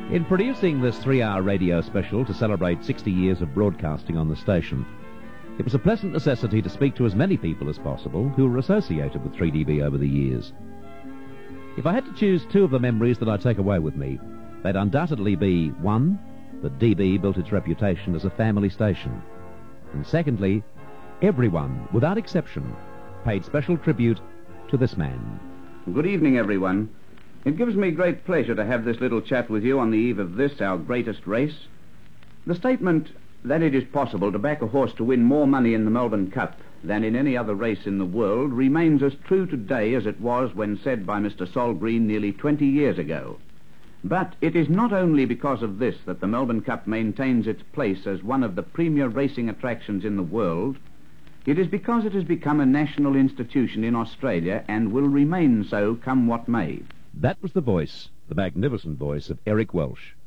In producing this 3-hour radio special to celebrate 60 years of broadcasting on the station, it was a pleasant necessity to speak to as many people as possible who were associated with 3DB over the years. If I had to choose two of the memories that I take away with me, they'd undoubtedly be, one, that DB built its reputation as a family station, and secondly, everyone, without exception, paid special tribute to this man. Good evening, everyone. It gives me great pleasure to have this little chat with you on the eve of this, our greatest race. The statement that it is possible to back a horse to win more money in the Melbourne Cup than in any other race in the world remains as true today as it was when said by Mr. Sol Green nearly 20 years ago. But it is not only because of this that the Melbourne Cup maintains its place as one of the premier racing attractions in the world. It is because it has become a national institution in Australia and will remain so come what may. That was the voice, the magnificent voice of Eric Welsh.